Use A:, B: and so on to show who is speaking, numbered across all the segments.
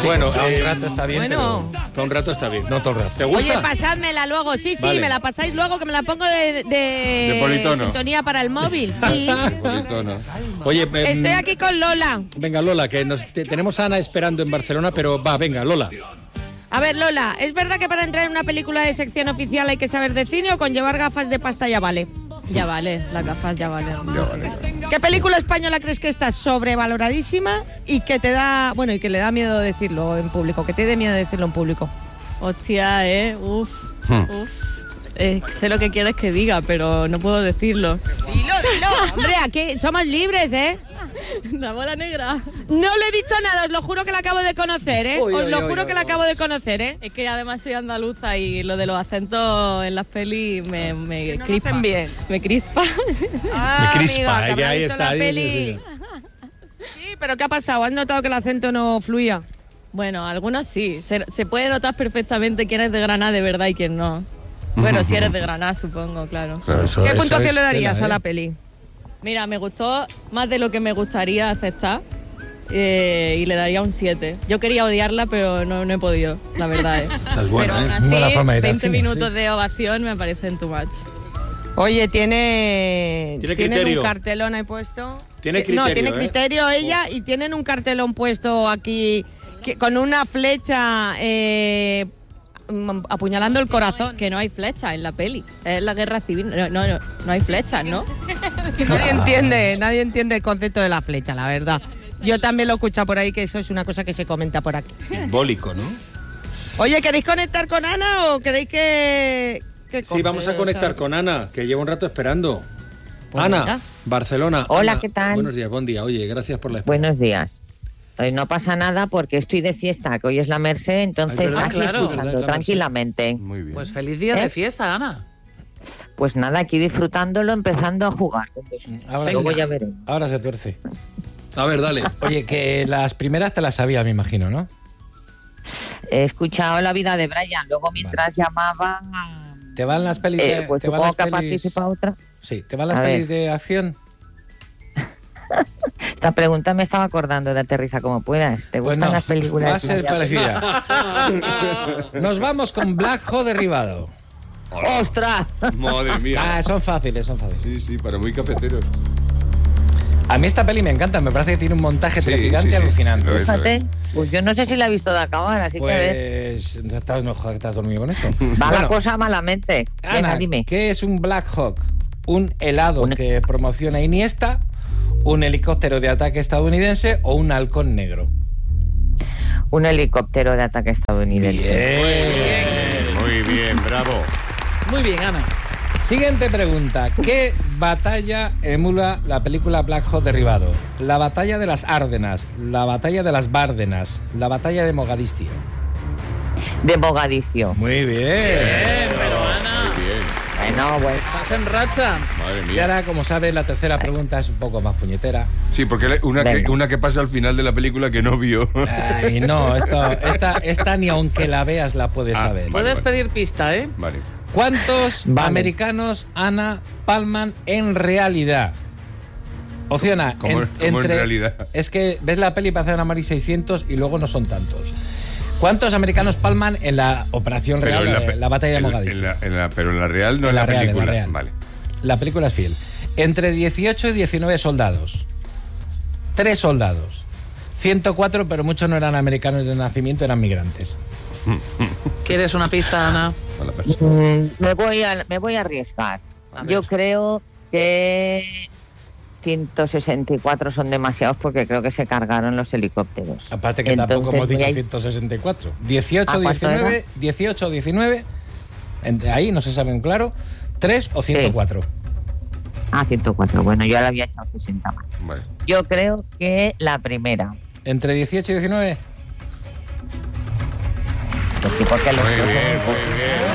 A: Bueno, un rato está bien,
B: Bueno.
A: pero todo un rato está bien.
C: No todo el rato.
A: ¿Te gusta?
B: Oye, pasádmela luego. Sí,
A: Vale.
B: me la pasáis luego, que me la pongo de
D: politono.
B: sintonía para el móvil. Sí.
D: Politono.
A: Oye,
B: Estoy aquí con Lola.
A: venga, Lola, que tenemos a Ana esperando en Barcelona, pero va, venga, Lola.
B: A ver, Lola, ¿es verdad que para entrar en una película de sección oficial hay que saber de cine o con llevar gafas de pasta ya vale?
E: Ya vale, las gafas ya valen.
B: ¿Qué película española crees que está sobrevaloradísima y que te da, bueno, y que le da miedo decirlo en público, que te dé miedo decirlo en público?
E: Hostia, uf. Sé lo que quieres que diga, pero no puedo decirlo.
B: Dilo, hombre, aquí somos libres, ¿eh?
E: La bola negra.
B: No le he dicho nada, os lo juro que la acabo de conocer, ¿eh? Os lo juro que la acabo de conocer, ¿eh?
E: Es que además soy andaluza y lo de los acentos en las pelis me
B: Que no lo
E: crispa.
B: hacen bien.
E: Me crispa.
B: Ah,
A: Me crispa,
B: amiga, que
A: que ahí
B: habrá visto
A: está,
B: la peli. Sí, pero ¿qué ha pasado? ¿Has notado que el acento no fluía?
E: Bueno, algunos sí. Se puede notar perfectamente quién es de Granada de verdad y quién no. Bueno, si eres de Granada, supongo, claro.
B: ¿Qué puntuación le darías a la peli?
E: Mira, me gustó más de lo que me gustaría aceptar y le daría un 7. Yo quería odiarla, pero no he podido, la verdad.
C: Esa es buena,
E: pero aún
C: Muy buena
E: así,
C: forma de ir al
E: 20
C: cine,
E: minutos
C: sí.
E: de ovación me parecen too much.
B: Oye, tienen
A: criterio.
B: un cartelón ahí puesto.
A: Tiene criterio,
B: No, tiene criterio ella y tienen un cartelón puesto aquí con una flecha apuñalando el corazón.
E: Que no hay flechas en la peli. Es la guerra civil. No hay flechas, ¿no?
B: Nadie entiende el concepto de la flecha, la verdad. Yo también lo he escuchado por ahí, que eso es una cosa que se comenta por aquí.
A: Simbólico, ¿no?
B: Oye, ¿queréis conectar con Ana o queréis que
A: Sí, vamos a conectar con Ana, que lleva un rato esperando.
B: Pues
A: Ana,
B: venga.
A: Barcelona.
F: Hola,
A: Ana,
F: ¿qué tal?
A: Buenos días, buen día. Oye, gracias por la espera.
F: Buenos días. Hoy no pasa nada porque estoy de fiesta, que hoy es la Merced, entonces
A: Es verdad,
F: aquí
G: claro.
F: escuchando
A: Es la Merced.
F: tranquilamente.
D: Muy bien.
G: Pues feliz día de fiesta, Ana.
F: Pues nada, aquí disfrutándolo, empezando a jugar con vosotros.
C: Ahora,
F: Luego
G: venga.
F: ya veremos.
C: ahora se tuerce.
A: A ver, dale.
C: Oye, que las primeras te las sabías, me imagino, ¿no?
F: He escuchado La vida de Brian, luego mientras llamaban,
C: ¿Te van las pelis
F: pues
C: te van
F: supongo
C: las
F: que ha
C: pelis...
F: participado otra.
C: Sí, ¿te van las
F: A
C: pelis
F: ver.
C: de acción?
F: Esta pregunta me estaba acordando de Aterriza como puedas. ¿Te
C: Pues
F: gustan
C: no,
F: las películas?
C: va a ser parecida. Nos vamos con Black Hawk Derribado.
F: ¡Ostras!
D: Madre mía.
C: Son fáciles.
D: Sí, sí, para muy cafeteros.
C: A mí esta peli me encanta, me parece que tiene un montaje
D: Sí,
C: trepidante
D: sí, sí.
C: alucinante.
D: Lo es.
F: Fíjate, pues yo no sé si la he visto de acabar, así que a ver.
C: Pues estás, no, joder, estás dormido con esto.
F: Va
C: Bueno,
F: la cosa malamente. Venga,
C: Ana,
F: dime.
C: ¿qué es un Black Hawk? Un helado que promociona Iniesta, un helicóptero de ataque estadounidense o un halcón negro.
F: Un helicóptero de ataque estadounidense.
D: Muy bien, bravo.
G: Muy bien, Ana.
C: Siguiente pregunta. ¿Qué batalla emula la película Black Hawk Derribado? La batalla de las Árdenas, la batalla de las Bárdenas, la batalla de Mogadiscio.
F: De Mogadiscio.
C: Muy bien.
G: Bien, pero Ana,
D: Muy bien.
F: Bueno, pues
G: estás en racha.
D: Madre
C: Y
D: mía.
C: ahora, como sabes, la tercera pregunta es un poco más puñetera.
D: Sí, porque
F: Venga.
D: una que pasa al final de la película que no vio.
C: Ay, no, esta ni aunque la veas la puedes
D: Ah,
C: saber.
G: Puedes
D: vale.
G: pedir pista, ¿eh?
D: Vale.
C: ¿Cuántos
F: Vale.
C: americanos, Ana, palman en realidad? Opción A.
D: ¿Cómo en realidad?
C: Es que ves la peli y parece una Mari 600 y luego no son tantos. ¿Cuántos americanos palman en la operación real, la batalla de Mogadiscio?
D: Pero en la real, no
C: En
D: en la
C: la real, en la
D: película.
C: real.
D: Vale.
C: La película es fiel. Entre 18 y 19 soldados. 3 soldados. 104, pero muchos no eran americanos de nacimiento, eran migrantes.
G: ¿Quieres una pista, Ana?
D: Mala persona.
F: me voy a arriesgar.
G: A ver.
F: Yo creo que 164 son demasiados porque creo que se cargaron los helicópteros.
C: Aparte que tampoco hemos
F: voy
C: dicho
F: a-
C: 164. 18,
F: ¿A cuánto
C: 19, 18, 19. Entre ahí no se saben claro. 3 o 104.
F: 104. Bueno, yo le había echado 60 más.
D: Vale.
F: Yo creo que la primera.
C: Entre 18 y 19.
F: Pues sí, porque los
D: Muy
F: otros
D: bien,
F: son-
D: muy bien.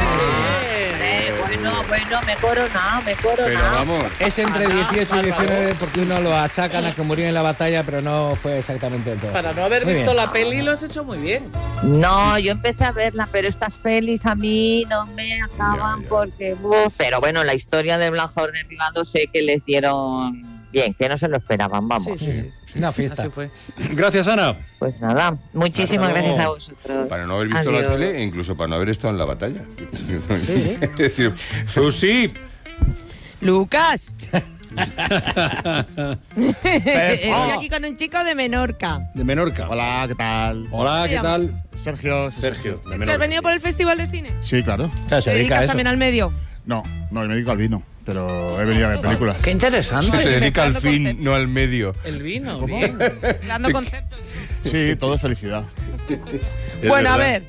F: Bueno, me coronado.
D: Pero vamos.
C: Es entre 18 y 19 porque uno lo achacan a que murió en la batalla, pero no fue exactamente todo.
G: Para no haber
C: Muy
G: visto
C: bien.
G: la peli lo has hecho muy bien.
F: No, yo empecé a verla, pero estas pelis a mí no me acaban
D: Ya.
F: porque... Pero bueno, la historia de Black Hawk Derribado sé que les dieron bien, que no se lo esperaban, vamos.
G: Sí, sí, sí.
C: Una fiesta.
G: Así fue.
A: Gracias, Ana.
F: Pues nada, muchísimas
A: Hasta luego.
F: gracias a vosotros.
D: Para no haber visto la
F: Adiós.
D: tele e incluso para no haber estado en la batalla.
G: Sí.
D: Es decir,
A: Susi.
B: Lucas. Estoy aquí con un chico de Menorca.
A: De Menorca.
H: Hola, ¿qué tal?
A: Hola, ¿qué
B: ¿Cómo
A: tal?
H: Sergio.
A: Sergio, de
B: ¿Te has
A: Menorca.
B: venido por el Festival de Cine?
H: Sí, claro.
C: Claro, se
B: ¿Te
C: dedica a
B: dedicas
C: eso.
B: también al medio?
H: No, yo me dedico al vino, pero he venido a ver películas.
G: Qué interesante.
D: se dedica al
B: Dando
D: fin,
B: concepto.
D: no al medio.
G: El vino, bien.
B: Dando conceptos.
H: Sí, todo es felicidad.
D: Es
B: Bueno, a
D: verdad.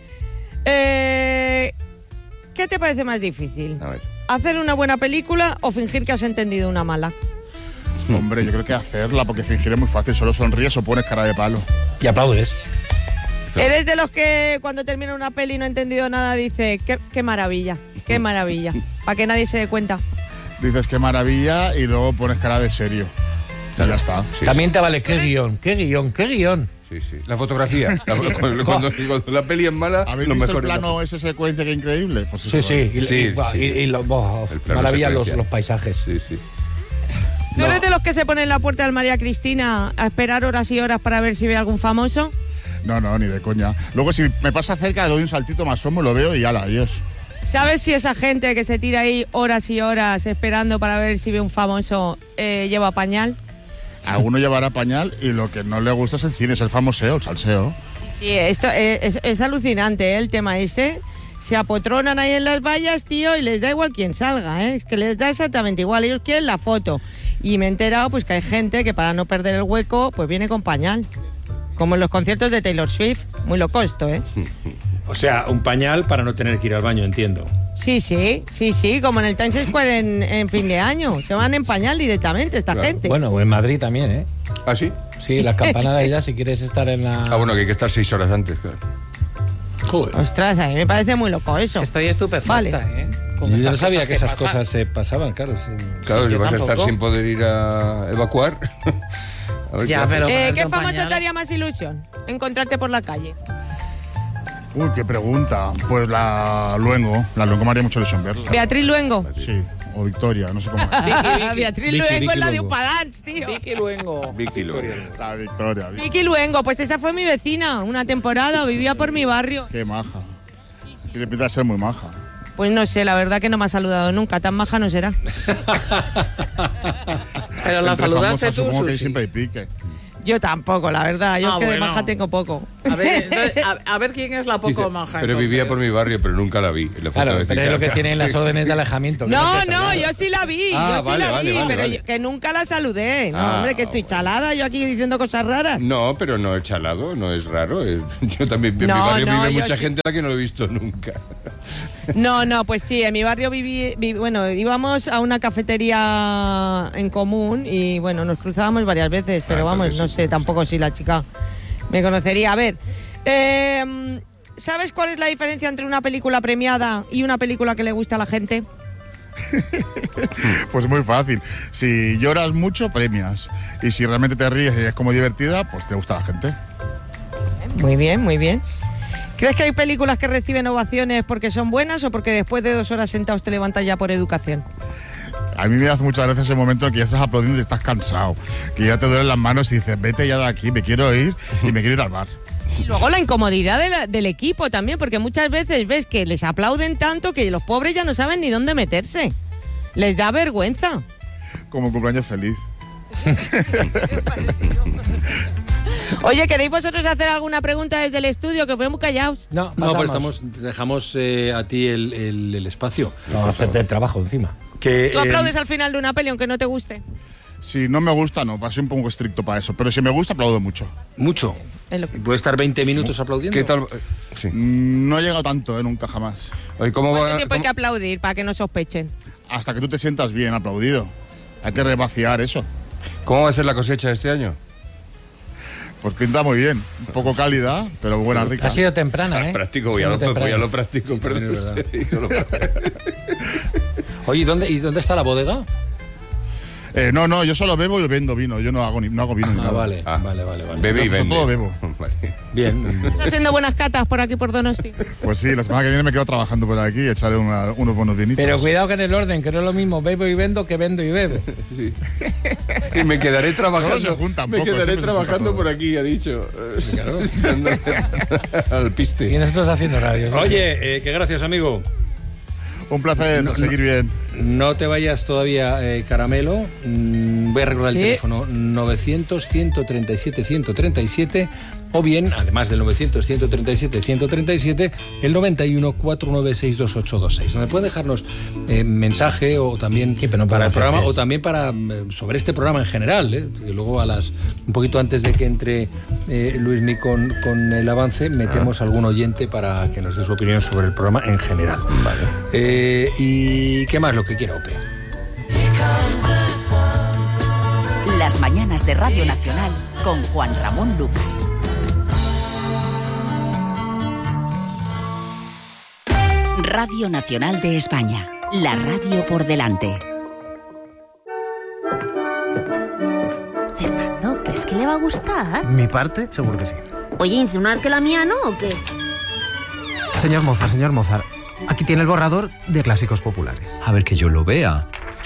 B: ver. ¿Qué te parece más difícil?
D: A ver.
B: ¿Hacer una buena película o fingir que has entendido una mala?
H: Hombre, yo creo que hacerla, porque fingir es muy fácil. Solo sonríes o pones cara de palo.
C: Y aplaudes.
B: ¿Eres de los que cuando termina una peli y no ha entendido nada dice qué maravilla, qué maravilla? Para que nadie se dé cuenta.
H: Dices qué maravilla y luego pones cara de serio. Y ya está.
D: Sí,
C: También te vale, ¿qué guión? ¿Qué guión? ¿Qué guión?
D: Sí, sí. La fotografía. Cuando la peli es mala,
H: ¿Habéis
D: lo
H: visto
D: mejor
H: el
D: es la
H: plano, esa secuencia que increíble? Pues eso,
C: Sí, sí. Y,
D: Sí,
C: y-
D: sí.
C: y lo- oh,
D: El plano
C: maravilla
D: secuencia.
C: los paisajes.
D: Sí, sí.
B: ¿Tú eres de los que se ponen en la puerta del María Cristina a esperar horas y horas para ver si ve algún famoso?
H: No, ni de coña. Luego, si me pasa cerca, le doy un saltito más somo, lo veo y ala, adiós.
B: ¿Sabes si esa gente que se tira ahí horas y horas esperando para ver si ve un famoso lleva pañal?
H: Alguno llevará pañal y lo que no le gusta es el cine, es el famoseo, el salseo.
B: Sí, esto es alucinante, ¿eh? El tema este. Se apotronan ahí en las vallas, tío, y les da igual quién salga, ¿eh? Es que les da exactamente igual. Ellos quieren la foto. Y me he enterado pues que hay gente que para no perder el hueco, pues viene con pañal. Como en los conciertos de Taylor Swift. Muy loco esto, ¿eh?
A: O sea, un pañal para no tener que ir al baño, entiendo.
B: Sí, como en el Times Square en fin de año. Se van en pañal directamente esta
D: Claro.
B: gente.
C: Bueno, o en Madrid también, ¿eh?
D: ¿Ah, sí?
C: Sí, las campanadas ya, si quieres estar en la...
D: Ah, bueno, que hay que estar 6 horas antes, claro.
A: Joder.
B: Ostras, a mí me parece muy loco eso.
G: Estoy estupefacta,
B: Vale.
G: ¿eh? Con
C: Yo
G: estas
C: no sabía
G: cosas
C: que esas
G: pasan.
C: cosas se pasaban, claro.
D: Claro,
G: Sí,
D: si
G: yo
D: vas a estar
G: tampoco.
D: sin poder ir a evacuar. A ver
G: Ya,
D: qué
G: pero-
D: haces.
G: ponerte
B: ¿Qué
G: un
B: famoso
G: pañal.
B: te haría más ilusión? Encontrarte por la calle.
H: Uy, qué pregunta. Pues la Luengo me haría mucha ilusión verla.
B: Beatriz Luengo.
H: Sí, o Victoria, no sé cómo.
B: Beatriz
C: Vicky,
B: Luengo
C: Vicky
B: es la de
C: Luengo.
B: Upadance, tío.
G: Vicky Luengo.
D: Vicky Luengo.
H: La Victoria.
B: Vicky Luengo, pues esa fue mi vecina una temporada, vivía por mi barrio.
H: Qué maja. Tiene pinta de ser muy maja.
B: Pues no sé, la verdad que no me ha saludado nunca, tan maja no será.
G: Pero la
H: Entre
G: saludaste
H: famosas,
G: tú,
H: supongo que
G: Susi.
H: siempre hay pique.
B: Yo tampoco, la verdad, yo
G: Ah,
B: es que de
G: bueno.
B: maja tengo poco.
G: A ver, entonces, a ver quién es la poco
D: Dice,
G: maja.
D: pero vivía por mi barrio, pero nunca la vi. En la foto
C: Claro,
D: de
C: pero es lo que
D: Cicara.
C: tienen las órdenes de alejamiento. que
B: No,
C: puedes
B: no,
C: hablar.
B: yo sí la vi,
D: Ah,
B: yo sí
D: vale,
B: la
D: vale,
B: vi,
D: vale,
B: pero
D: vale.
B: yo- que nunca la saludé. No,
D: Ah,
B: hombre, que estoy
D: bueno.
B: chalada yo aquí diciendo cosas raras.
D: No, pero no es chalado, no es raro. Yo también, en
B: No,
D: mi barrio
B: no,
D: vive
B: yo
D: mucha
B: sí.
D: gente a la que no lo he visto nunca.
B: No, pues sí, en mi barrio bueno, íbamos a una cafetería en común y bueno, nos cruzábamos varias veces, pero vamos,
D: entonces
B: no
D: sí,
B: sé tampoco si la chica me conocería. A ver, ¿sabes cuál es la diferencia entre una película premiada y una película que le gusta a la gente?
H: Pues muy fácil. Si lloras mucho, premias. Y si realmente te ríes y es como divertida, pues te gusta la gente.
B: Muy bien, muy bien. ¿Crees que hay películas que reciben ovaciones porque son buenas o porque después de 2 horas sentados te levantas ya por educación?
H: A mí me hace muchas veces ese momento en que ya estás aplaudiendo y estás cansado. Que ya te duelen las manos y dices, vete ya de aquí, me quiero ir y me quiero ir al bar.
B: Y luego la incomodidad del equipo también, porque muchas veces ves que les aplauden tanto que los pobres ya no saben ni dónde meterse. Les da vergüenza.
H: Como cumpleaños feliz.
B: Oye, ¿queréis vosotros hacer alguna pregunta desde el estudio? Que os veo muy callados.
C: No,
A: No, pero
C: pasamos.
A: dejamos a ti el espacio.
C: Vamos a hacerte el trabajo encima.
A: Que,
B: ¿Tú aplaudes al final de una peli aunque no te guste?
H: Si no me gusta, no, soy un poco estricto para eso. Pero si me gusta, aplaudo mucho.
A: mucho.
B: Es lo que-
A: ¿Puede estar 20 minutos aplaudiendo?
D: ¿Qué tal? Sí.
H: No he llegado tanto, nunca jamás.
D: Oye, ¿cómo
B: ¿Cuánto
D: va?
B: tiempo hay
D: cómo-
B: que aplaudir para que no sospechen?
H: Hasta que tú te sientas bien aplaudido. Hay que revaciar eso.
D: ¿Cómo va a ser la cosecha de este año?
H: Pues pinta muy bien. Un poco cálida, pero buena, rica.
C: Ha sido temprana, ¿eh?
D: Practico,
C: Ha sido
D: ya
C: temprana.
D: lo practico, perdón.
C: es verdad.
A: Oye, ¿y dónde está la bodega?
H: No, yo solo bebo y vendo vino. Yo no hago vino ni nada.
A: Vale.
D: Bebe y
H: Yo
D: vende.
H: todo bebo.
D: Vale.
A: Bien.
B: Estoy haciendo buenas catas por aquí, por Donosti.
H: Pues sí, la semana que viene me quedo trabajando por aquí y echaré unos buenos vinitos.
C: Pero cuidado que en el orden, que no es lo mismo bebo y vendo que vendo y bebo.
D: Sí. Y me quedaré trabajando.
H: Todo se junta un
D: me
H: poco,
D: quedaré
H: siempre se junta
D: trabajando
H: todo.
D: por aquí, ha dicho. Al piste.
C: Y nosotros haciendo radio. ¿no?
A: Oye, que gracias, amigo.
H: Un placer, seguir bien.
A: No te vayas todavía, Caramelo. Voy a recordar
B: Sí.
A: el teléfono 900-137-137 o bien, además del 900-137-137, el 91-496-2826, donde puede dejarnos mensaje o también para el programa o también para sobre este programa en general. Y luego un poquito antes de que entre Luismi con el avance, metemos algún oyente para que nos dé su opinión sobre el programa en general. Vale. ¿Y qué más? Lo que quiera, Ope.
I: Las mañanas de Radio Nacional con Juan Ramón Lucas. Radio Nacional de España, la radio por delante.
J: Fernando, ¿crees que le va a gustar?
K: Mi parte, seguro que sí.
J: Oye, ¿insinúas que la mía no o qué?
K: Señor Mozart, aquí tiene el borrador de clásicos populares.
L: A ver que yo lo vea.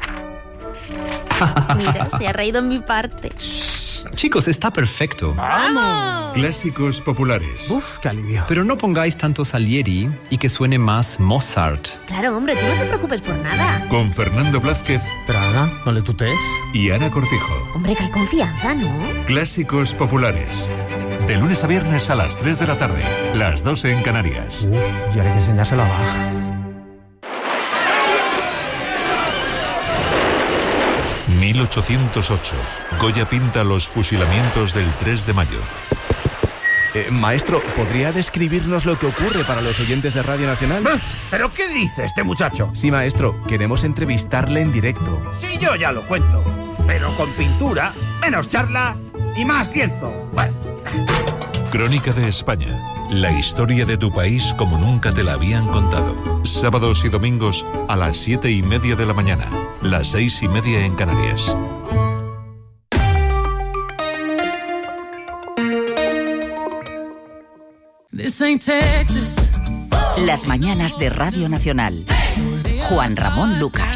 J: Mira, se ha reído en mi parte.
L: Chicos, está perfecto.
J: ¡Vamos!
M: Clásicos populares.
K: Uf, qué alivio.
L: Pero no pongáis tanto Salieri y que suene más Mozart.
J: Claro, hombre, tú no te preocupes por nada.
M: Con Fernando Blázquez.
K: Pero Ana, no le tutees.
M: Y Ana Cortijo.
J: Hombre, que hay confianza, ¿no?
M: Clásicos populares. De lunes a viernes a las 3 de la tarde. Las 12 en Canarias.
K: Uf, y ahora hay que enseñárselo a Bach.
M: ...1808... Goya pinta los fusilamientos del 3 de mayo.
N: Maestro, ¿podría describirnos lo que ocurre para los oyentes de Radio Nacional?
O: ¿Pero qué dice este muchacho?
N: Sí, maestro, queremos entrevistarle en directo.
O: Sí, yo ya lo cuento. Pero con pintura, menos charla y más lienzo. Bueno.
M: Crónica de España. La historia de tu país como nunca te la habían contado. Sábados y domingos a las 7:30 de la mañana. Las 6:30 en Canarias.
I: Las mañanas de Radio Nacional. Juan Ramón Lucas.